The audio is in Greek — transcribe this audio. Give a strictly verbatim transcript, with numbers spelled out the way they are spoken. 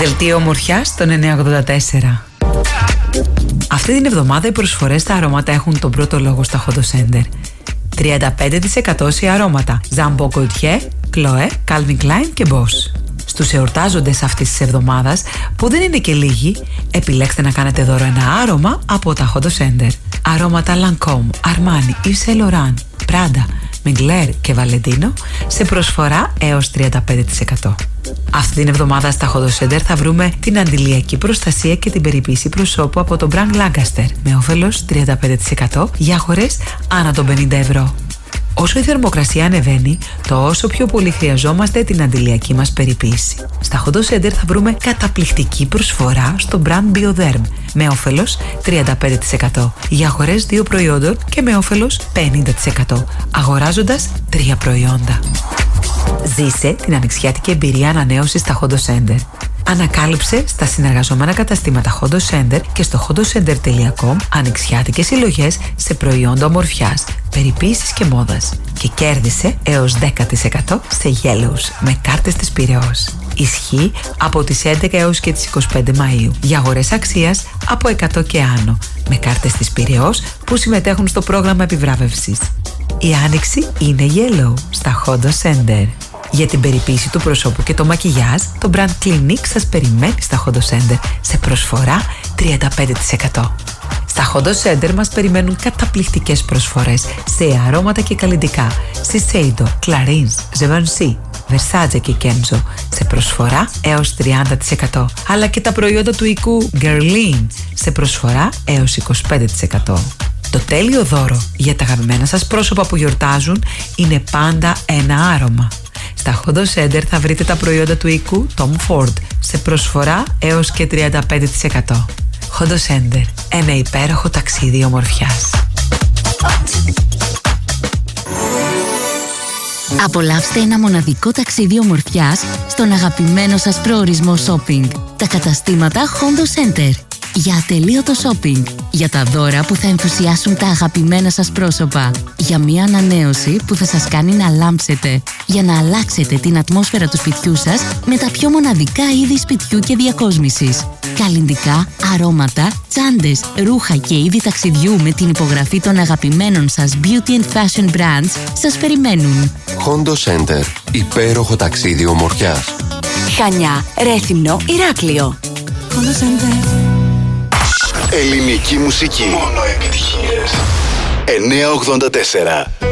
Δελτίο ομορφιάς στον εννιακόσια ογδόντα τέσσερα. Αυτή την εβδομάδα οι προσφορές στα αρώματα έχουν τον πρώτο λόγο στα Hondo Center. τριάντα πέντε τοις εκατό σε αρώματα Jean Paul Gaultier, Chloé, Calvin Klein και Boss. Στους εορτάζοντες αυτής της εβδομάδας, που δεν είναι και λίγοι, επιλέξτε να κάνετε δώρο ένα άρωμα από τα Hondo Center. Αρώματα Lancôme, Armani, Yves Saint Laurent, Prada, Mugler και Valentino σε προσφορά έως τριάντα πέντε τοις εκατό. Αυτή την εβδομάδα στα Hondo Center θα βρούμε την αντιλιακή προστασία και την περιποίηση προσώπου από το brand Lancaster με όφελος τριάντα πέντε τοις εκατό για αγορές άνω των πενήντα ευρώ. Όσο η θερμοκρασία ανεβαίνει, το όσο πιο πολύ χρειαζόμαστε την αντιλιακή μας περιποίηση. Στα Hondo Center θα βρούμε καταπληκτική προσφορά στο brand Bioderm με όφελος τριάντα πέντε τοις εκατό για αγορές δύο προϊόντων και με όφελος πενήντα τοις εκατό αγοράζοντας τρία προϊόντα. Ζήσε την ανοιξιάτικη εμπειρία ανανέωσης στα Hondo Center. Ανακάλυψε στα συνεργαζόμενα καταστήματα Hondo Center και στο hondocenter τελεία com ανοιξιάτικες συλλογές σε προϊόντα ομορφιάς, περιποίησης και μόδας και κέρδισε έως δέκα τοις εκατό σε Yellows με κάρτες της Πειραιώς. Ισχύει από τις έντεκα έως και τις είκοσι πέντε Μαΐου για αγορές αξίας από εκατό και άνω με κάρτες της Πειραιώς που συμμετέχουν στο πρόγραμμα επιβράβευσης. Η άνοιξη είναι Yellow στα Hondo Center. Για την περιποίηση του προσώπου και το μακιγιάζ, το brand Clinique σας περιμένει στα Hondo Center σε προσφορά τριάντα πέντε τοις εκατό. Στα Hondo Center μας περιμένουν καταπληκτικές προσφορές σε αρώματα και καλλυντικά Shiseido, Clarins, Givenchy, Versace και Kenzo σε προσφορά έως τριάντα τοις εκατό, αλλά και τα προϊόντα του οικού Guerlain σε προσφορά έως είκοσι πέντε τοις εκατό. Το τέλειο δώρο για τα αγαπημένα σας πρόσωπα που γιορτάζουν είναι πάντα ένα άρωμα. Στα Hondo Center θα βρείτε τα προϊόντα του οικού Tom Ford σε προσφορά έως και τριάντα πέντε τοις εκατό. Hondo Center, ένα υπέροχο ταξίδι ομορφιάς. Απολαύστε ένα μοναδικό ταξίδι ομορφιάς στον αγαπημένο σας προορισμό shopping. Τα καταστήματα Hondo Center. Για ατελείωτο shopping, για τα δώρα που θα ενθουσιάσουν τα αγαπημένα σας πρόσωπα, για μια ανανέωση που θα σας κάνει να λάμψετε, για να αλλάξετε την ατμόσφαιρα του σπιτιού σας με τα πιο μοναδικά είδη σπιτιού και διακόσμησης. Καλλυντικά, αρώματα, τσάντες, ρούχα και είδη ταξιδιού με την υπογραφή των αγαπημένων σας beauty and fashion brands σας περιμένουν. Hondo Center. Υπέροχο ταξίδι ομορφιάς. Χανιά, Ρέθυμνο, Ηράκλειο. Hondo Center. Ελληνική μουσική. Μόνο επιτυχίες. εννιακόσια ογδόντα τέσσερα.